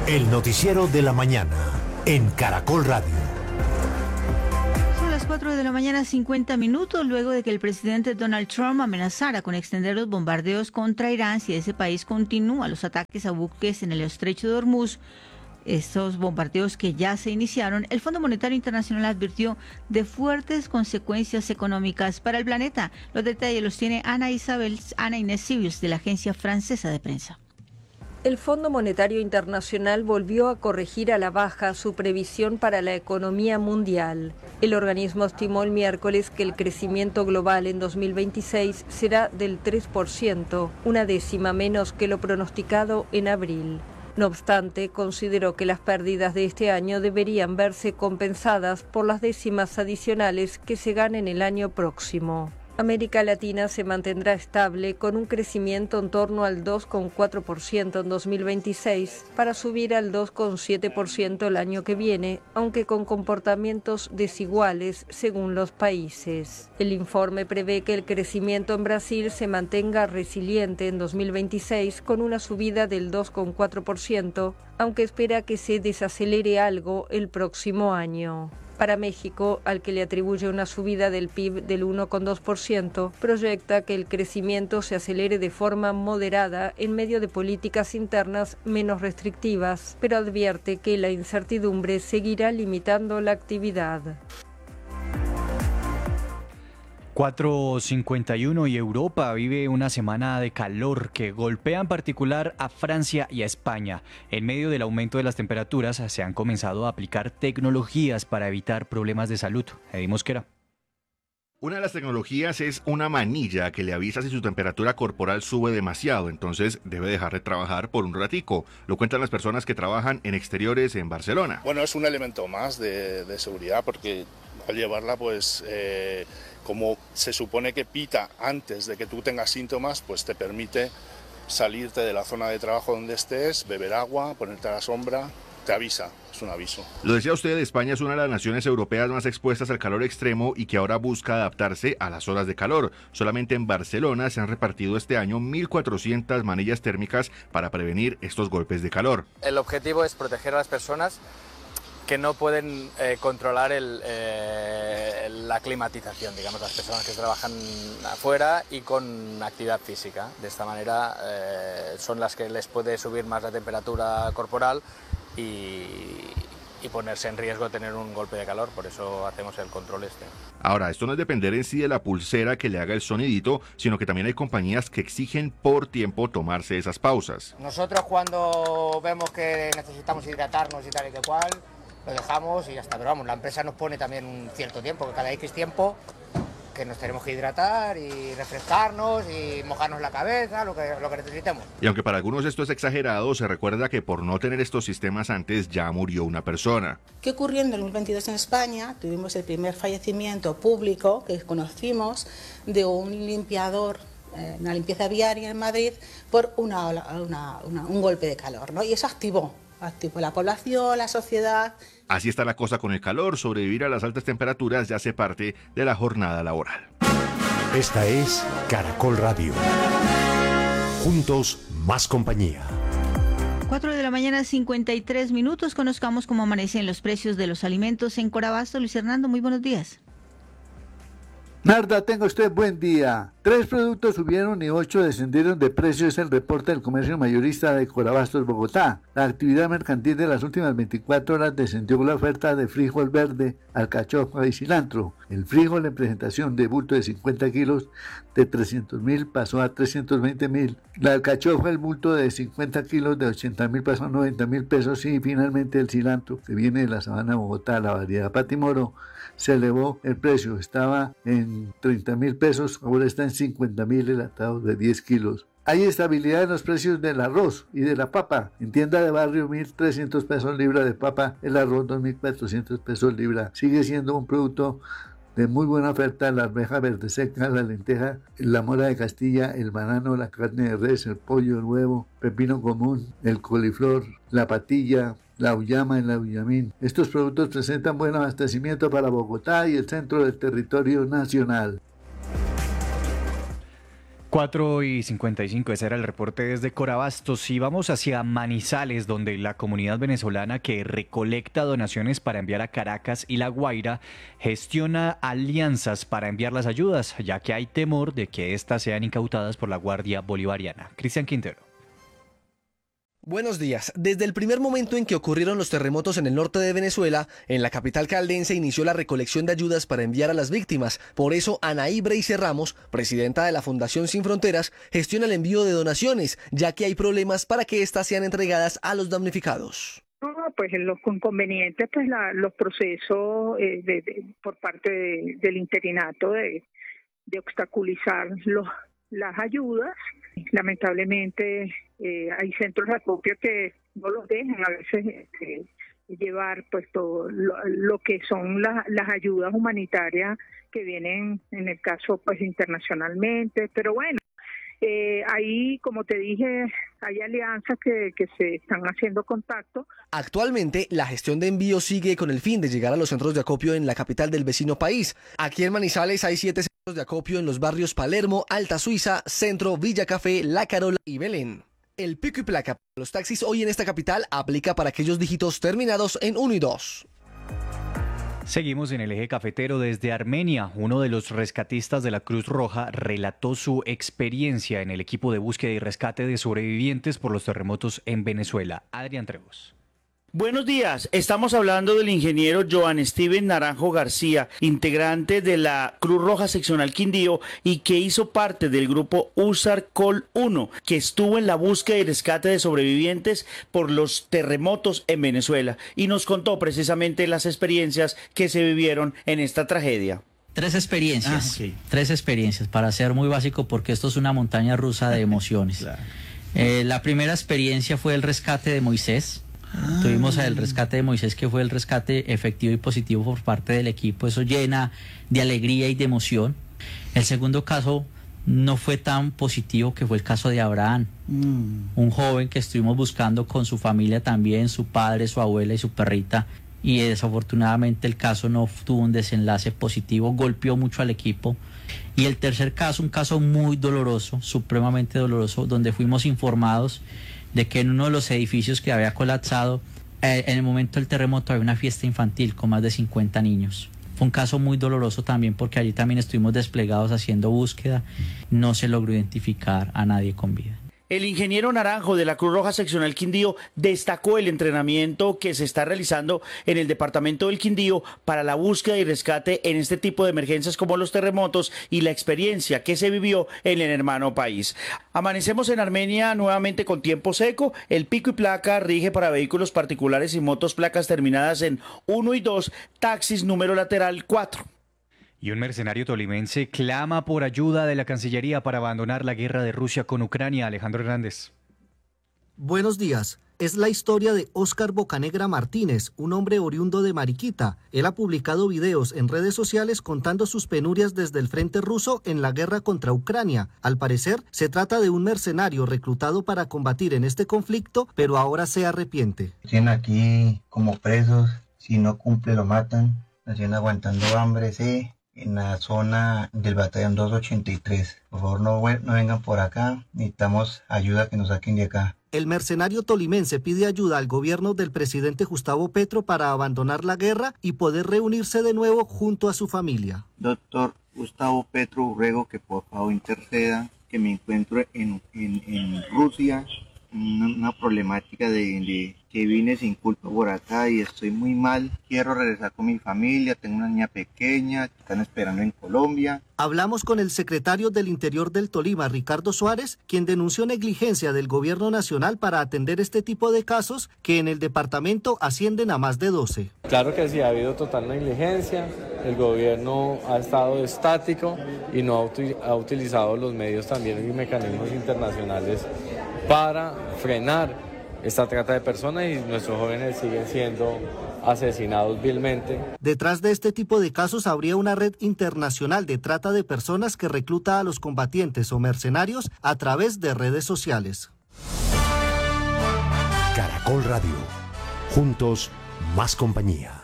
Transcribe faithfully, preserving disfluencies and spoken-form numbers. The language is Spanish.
El noticiero de la mañana en Caracol Radio. Son las cuatro de la mañana, cincuenta minutos, luego de que el presidente Donald Trump amenazara con extender los bombardeos contra Irán si ese país continúa los ataques a buques en el estrecho de Hormuz. Estos bombardeos que ya se iniciaron, el Fondo Monetario Internacional advirtió de fuertes consecuencias económicas para el planeta. Los detalles los tiene Ana Isabel, Ana Inés Sibius, de la Agencia Francesa de Prensa. El Fondo Monetario Internacional volvió a corregir a la baja su previsión para la economía mundial. El organismo estimó el miércoles que el crecimiento global en dos mil veintiséis será del tres por ciento, una décima menos que lo pronosticado en abril. No obstante, consideró que las pérdidas de este año deberían verse compensadas por las décimas adicionales que se ganen el año próximo. América Latina se mantendrá estable con un crecimiento en torno al dos coma cuatro por ciento en dos mil veintiséis para subir al dos coma siete por ciento el año que viene, aunque con comportamientos desiguales según los países. El informe prevé que el crecimiento en Brasil se mantenga resiliente en dos mil veintiséis con una subida del dos coma cuatro por ciento, aunque espera que se desacelere algo el próximo año. Para México, al que le atribuye una subida del P I B del uno coma dos por ciento, proyecta que el crecimiento se acelere de forma moderada en medio de políticas internas menos restrictivas, pero advierte que la incertidumbre seguirá limitando la actividad. cuatro cincuenta y uno y Europa vive una semana de calor que golpea en particular a Francia y a España. En medio del aumento de las temperaturas se han comenzado a aplicar tecnologías para evitar problemas de salud. Eddie Mosquera. Una de las tecnologías es una manilla que le avisa si su temperatura corporal sube demasiado, entonces debe dejar de trabajar por un ratico. Lo cuentan las personas que trabajan en exteriores en Barcelona. Bueno, es un elemento más de, de seguridad porque al llevarla, pues, eh, como se supone que pita antes de que tú tengas síntomas, pues te permite salirte de la zona de trabajo donde estés, beber agua, ponerte a la sombra. Te avisa, es un aviso. Lo decía usted, España es una de las naciones europeas más expuestas al calor extremo y que ahora busca adaptarse a las horas de calor. Solamente en Barcelona se han repartido este año mil cuatrocientas manillas térmicas para prevenir estos golpes de calor. El objetivo es proteger a las personas que no pueden eh, controlar el, eh, la climatización, digamos, las personas que trabajan afuera y con actividad física. De esta manera eh, son las que les puede subir más la temperatura corporal y, y ponerse en riesgo de tener un golpe de calor, por eso hacemos el control este. Ahora, esto no es depender en sí de la pulsera que le haga el sonidito, sino que también hay compañías que exigen por tiempo tomarse esas pausas. Nosotros cuando vemos que necesitamos hidratarnos y tal y que cual, lo dejamos y ya está, pero vamos, la empresa nos pone también un cierto tiempo, que cada X tiempo que nos tenemos que hidratar y refrescarnos y mojarnos la cabeza, lo que, lo que necesitemos. Y aunque para algunos esto es exagerado, se recuerda que por no tener estos sistemas antes ya murió una persona. ¿Qué ocurrió en dos mil veintidós en España? Tuvimos el primer fallecimiento público que conocimos de un limpiador, eh, una limpieza viaria en Madrid, por una, una, una, un golpe de calor, ¿no? Y eso activó, activó la población, la sociedad. Así está la cosa con el calor. Sobrevivir a las altas temperaturas ya hace parte de la jornada laboral. Esta es Caracol Radio. Juntos, más compañía. cuatro de la mañana, cincuenta y tres minutos. Conozcamos cómo amanecen los precios de los alimentos en Corabasto. Luis Hernando, muy buenos días. Narda, tenga usted buen día. Tres productos subieron y ocho descendieron de precios, el reporte del comercio mayorista de Corabastos, Bogotá. La actividad mercantil de las últimas veinticuatro horas descendió con la oferta de frijol verde, alcachofa y cilantro. El frijol en presentación de bulto de cincuenta kilos de trescientos mil pasó a trescientos veinte mil. La alcachofa, el bulto de cincuenta kilos de ochenta mil pasó a noventa mil pesos. Y finalmente el cilantro, que viene de la sabana de Bogotá, la variedad Patimoro, se elevó el precio. Estaba en treinta mil pesos, ahora está en cincuenta mil el atado de diez kilos. Hay estabilidad en los precios del arroz y de la papa. En tienda de barrio, mil trescientos pesos libra de papa, el arroz dos mil cuatrocientos pesos libra. Sigue siendo un producto de muy buena oferta: la arveja verde seca, la lenteja, la mora de Castilla, el banano, la carne de res, el pollo, el huevo, pepino común, el coliflor, la patilla, la uyama y la uyamín. Estos productos presentan buen abastecimiento para Bogotá y el centro del territorio nacional. cuatro y cincuenta y cinco, ese era el reporte desde Corabastos. Y vamos hacia Manizales, donde la comunidad venezolana que recolecta donaciones para enviar a Caracas y La Guaira gestiona alianzas para enviar las ayudas, ya que hay temor de que éstas sean incautadas por la Guardia Bolivariana. Cristian Quintero. Buenos días. Desde el primer momento en que ocurrieron los terremotos en el norte de Venezuela, en la capital caldense inició la recolección de ayudas para enviar a las víctimas. Por eso, Anaí Breice Ramos, presidenta de la Fundación Sin Fronteras, gestiona el envío de donaciones, ya que hay problemas para que éstas sean entregadas a los damnificados. No, pues los inconvenientes, pues la, los procesos eh, de, de, por parte de, del interinato de, de obstaculizar los, las ayudas. Lamentablemente eh, hay centros de acopio que no los dejan a veces eh, llevar pues todo lo, lo que son la, las ayudas humanitarias que vienen en el caso pues internacionalmente, pero bueno, eh, ahí como te dije hay alianzas que, que se están haciendo contacto. Actualmente la gestión de envío sigue con el fin de llegar a los centros de acopio en la capital del vecino país. Aquí en Manizales hay siete centros de acopio en los barrios Palermo, Alta Suiza, Centro, Villa Café, La Carola y Belén. El pico y placa para los taxis hoy en esta capital aplica para aquellos dígitos terminados en uno y dos. Seguimos en el eje cafetero desde Armenia. Uno de los rescatistas de la Cruz Roja relató su experiencia en el equipo de búsqueda y rescate de sobrevivientes por los terremotos en Venezuela. Adrián Trejos. Buenos días, estamos hablando del ingeniero Joan Steven Naranjo García, integrante de la Cruz Roja Seccional Quindío y que hizo parte del grupo USAR Col uno, que estuvo en la búsqueda y rescate de sobrevivientes por los terremotos en Venezuela y nos contó precisamente las experiencias que se vivieron en esta tragedia. Tres experiencias, ah, okay. tres experiencias, para ser muy básico porque esto es una montaña rusa de emociones. Claro. eh, la primera experiencia fue el rescate de Moisés. Ah. Tuvimos el rescate de Moisés, que fue el rescate efectivo y positivo por parte del equipo. Eso llena de alegría y de emoción. El segundo caso no fue tan positivo, que fue el caso de Abraham, mm. un joven que estuvimos buscando con su familia también, su padre, su abuela y su perrita, y desafortunadamente el caso no tuvo un desenlace positivo, golpeó mucho al equipo. Y el tercer caso, un caso muy doloroso, supremamente doloroso, donde fuimos informados de que en uno de los edificios que había colapsado, eh, en el momento del terremoto había una fiesta infantil con más de cincuenta niños. Fue un caso muy doloroso también porque allí también estuvimos desplegados haciendo búsqueda, no se logró identificar a nadie con vida. El ingeniero Naranjo de la Cruz Roja Seccional Quindío destacó el entrenamiento que se está realizando en el departamento del Quindío para la búsqueda y rescate en este tipo de emergencias como los terremotos y la experiencia que se vivió en el hermano país. Amanecemos en Armenia nuevamente con tiempo seco. El pico y placa rige para vehículos particulares y motos placas terminadas en uno y dos, taxis número lateral cuatro. Y un mercenario tolimense clama por ayuda de la Cancillería para abandonar la guerra de Rusia con Ucrania. Alejandro Hernández. Buenos días. Es la historia de Óscar Bocanegra Martínez, un hombre oriundo de Mariquita. Él ha publicado videos en redes sociales contando sus penurias desde el frente ruso en la guerra contra Ucrania. Al parecer, se trata de un mercenario reclutado para combatir en este conflicto, pero ahora se arrepiente. Tienen aquí como presos, si no cumple lo matan, nos tienen aguantando hambre, sí. En la zona del batallón doscientos ochenta y tres. Por favor, no, no vengan por acá. Necesitamos ayuda, que nos saquen de acá. El mercenario tolimense pide ayuda al gobierno del presidente Gustavo Petro para abandonar la guerra y poder reunirse de nuevo junto a su familia. Doctor Gustavo Petro, ruego que por favor interceda, que me encuentro en, en, en Rusia, una, una problemática de, de que vine sin culpa por acá y estoy muy mal. Quiero regresar con mi familia, tengo una niña pequeña, que están esperando en Colombia. Hablamos con el secretario del Interior del Tolima, Ricardo Suárez, quien denunció negligencia del gobierno nacional para atender este tipo de casos que en el departamento ascienden a más de doce. Claro que sí, ha habido total negligencia, el gobierno ha estado estático y no ha, util- ha utilizado los medios también y mecanismos internacionales para frenar esta trata de personas y nuestros jóvenes siguen siendo asesinados vilmente. Detrás de este tipo de casos habría una red internacional de trata de personas que recluta a los combatientes o mercenarios a través de redes sociales. Caracol Radio. Juntos, más compañía.